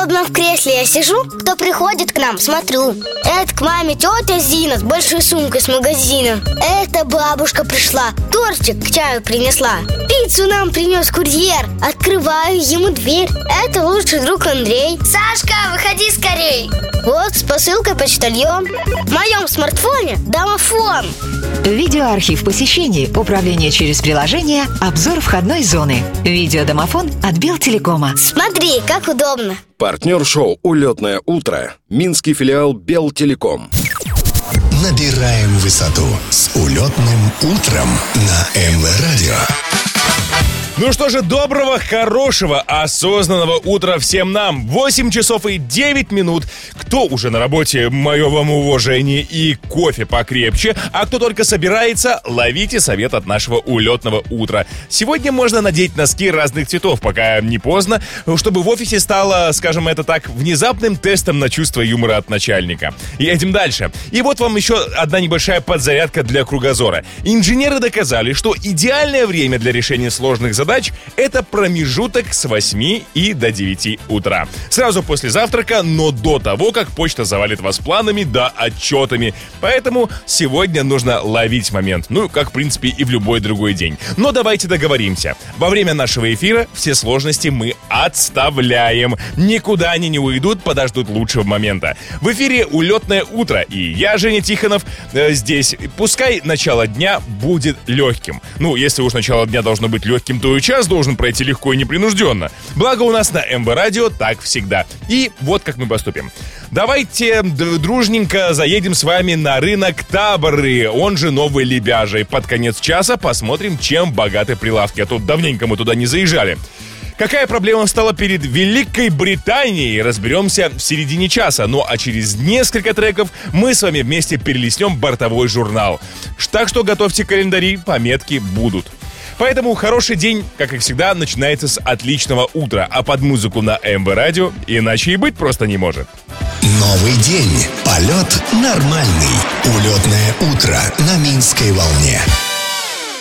удобно в кресле я сижу, кто приходит к нам, смотрю. Это к маме тетя Зина с большой сумкой с магазина. Это бабушка пришла, тортик к чаю принесла. Пиццу нам принес курьер. Открываю ему дверь. Это лучший друг Андрей. Сашка, выходи скорей. Вот с посылкой почтальон. В моем смартфоне домофон. Видеоархив посещений, управление через приложение, обзор входной зоны. Видеодомофон от Белтелекома. Смотри, как удобно. Партнер шоу «Улетное утро» – Минский филиал Белтелеком. Набираем высоту с улетным утром на МВ-радио. Ну что же, доброго, хорошего, осознанного утра всем нам. 8 часов и 9 минут. Кто уже на работе, мое вам уважение, и кофе покрепче. А кто только собирается, ловите совет от нашего улетного утра. Сегодня можно надеть носки разных цветов, пока не поздно, чтобы в офисе стало, скажем это так, внезапным тестом на чувство юмора от начальника. Едем дальше. И вот вам еще одна небольшая подзарядка для кругозора. Инженеры доказали, что идеальное время для решения сложных задач — это промежуток с 8 и до 9 утра. Сразу после завтрака, но до того, как почта завалит вас планами да отчетами. Поэтому сегодня нужно ловить момент. Ну, как, в принципе, и в любой другой день. Но давайте договоримся. Во время нашего эфира все сложности мы отставляем. Никуда они не уйдут, подождут лучшего момента. В эфире «Улетное утро», и я, Женя Тихонов, здесь. Пускай начало дня будет легким. Ну, если уж начало дня должно быть легким, то и час должен пройти легко и непринужденно. Благо у нас на МВ-радио так всегда. И вот как мы поступим. Давайте дружненько заедем с вами на рынок Таборы, он же Новый Лебяжий. Под конец часа посмотрим, чем богаты прилавки. А то давненько мы туда не заезжали. Какая проблема стала перед Великой Британией, разберемся в середине часа. Ну а через несколько треков мы с вами вместе перелистнем бортовой журнал. Так что готовьте календари, пометки будут. Поэтому хороший день, как и всегда, начинается с отличного утра. А под музыку на МВ-радио иначе и быть просто не может. Новый день. Полет нормальный. Улетное утро на Минской волне.